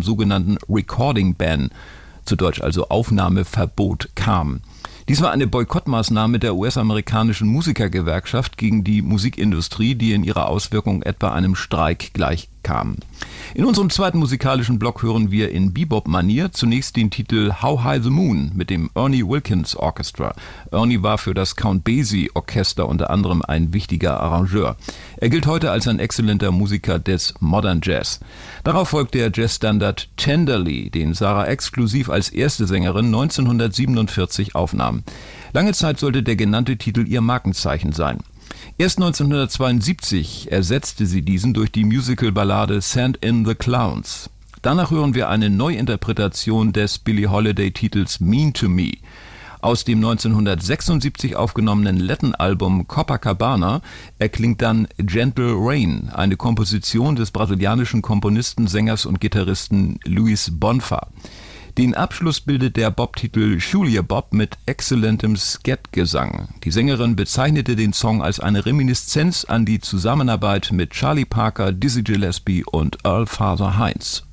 sogenannten Recording Ban, zu Deutsch also Aufnahmeverbot, kam. Dies war eine Boykottmaßnahme der US-amerikanischen Musikergewerkschaft gegen die Musikindustrie, die in ihrer Auswirkung etwa einem Streik gleichkam. In unserem zweiten musikalischen Block hören wir in Bebop-Manier zunächst den Titel How High the Moon mit dem Ernie Wilkins Orchestra. Ernie war für das Count Basie Orchester unter anderem ein wichtiger Arrangeur. Er gilt heute als ein exzellenter Musiker des Modern Jazz. Darauf folgt der Jazzstandard Tenderly, den Sarah exklusiv als erste Sängerin 1947 aufnahm. Lange Zeit sollte der genannte Titel ihr Markenzeichen sein. Erst 1972 ersetzte sie diesen durch die Musical-Ballade Send in the Clowns. Danach hören wir eine Neuinterpretation des Billie Holiday-Titels Mean to Me. Aus dem 1976 aufgenommenen Latin-Album Copacabana erklingt dann Gentle Rain, eine Komposition des brasilianischen Komponisten, Sängers und Gitarristen Luis Bonfa. Den Abschluss bildet der Bob-Titel Julia Bob mit exzellentem Skat-Gesang. Die Sängerin bezeichnete den Song als eine Reminiszenz an die Zusammenarbeit mit Charlie Parker, Dizzy Gillespie und Earl Father Hines.